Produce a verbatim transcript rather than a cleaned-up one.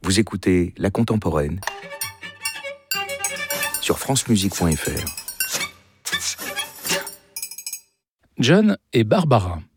Vous écoutez La Contemporaine sur francemusique point f r. John et Barbara.